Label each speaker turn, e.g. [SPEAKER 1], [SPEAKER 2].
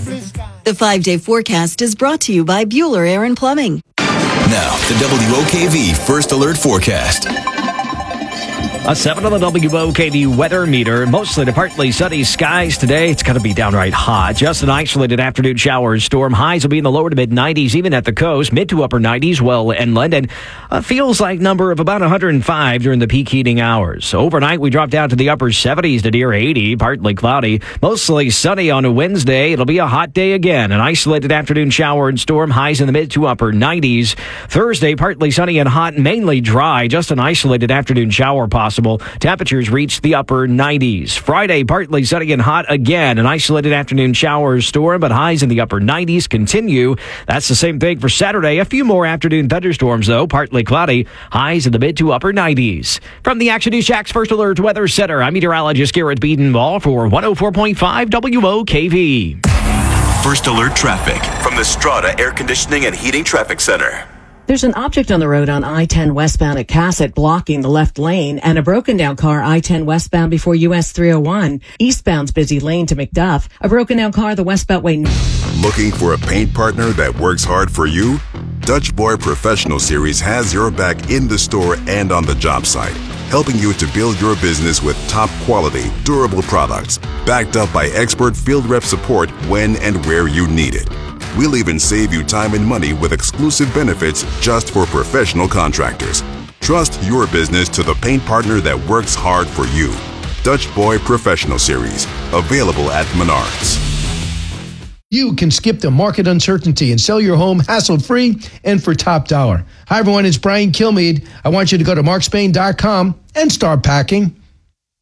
[SPEAKER 1] The 5-day forecast is brought to you by Bueller Air and Plumbing.
[SPEAKER 2] Now, the WOKV First Alert Forecast.
[SPEAKER 3] A 7 on the WOKV weather meter. Mostly to partly sunny skies today. It's going to be downright hot. Just an isolated afternoon shower and storm. Highs will be in the lower to mid 90s, even at the coast. Mid to upper 90s, well inland. And feels like number of about 105 during the peak heating hours. Overnight, we drop down to the upper 70s to near 80. Partly cloudy. Mostly sunny on a Wednesday. It'll be a hot day again. An isolated afternoon shower and storm. Highs in the mid to upper 90s. Thursday, partly sunny and hot, mainly dry. Just an isolated afternoon shower possible. Temperatures reach the upper 90s. Friday, partly sunny and hot again. An isolated afternoon shower or storm, but highs in the upper 90s continue. That's the same thing for Saturday. A few more afternoon thunderstorms, though. Partly cloudy. Highs in the mid to upper 90s. From the Action News Jack's First Alert Weather Center, I'm meteorologist Garrett Beadenball for 104.5 WOKV.
[SPEAKER 2] First Alert Traffic from the Strata Air Conditioning and Heating Traffic Center.
[SPEAKER 4] There's an object on the road on I-10 westbound at Cassett blocking the left lane and a broken down car I-10 westbound before US 301. Eastbound's busy lane to McDuff. A broken down car the West Beltway.
[SPEAKER 5] Looking for a paint partner that works hard for you? Dutch Boy Professional Series has your back in the store and on the job site, helping you to build your business with top quality, durable products, backed up by expert field rep support when and where you need it. We'll even save you time and money with exclusive benefits just for professional contractors. Trust your business to the paint partner that works hard for you. Dutch Boy Professional Series, available at Menards.
[SPEAKER 6] You can skip the market uncertainty and sell your home hassle-free and for top dollar. Hi, everyone. It's Brian Kilmeade. I want you to go to markspain.com and start packing.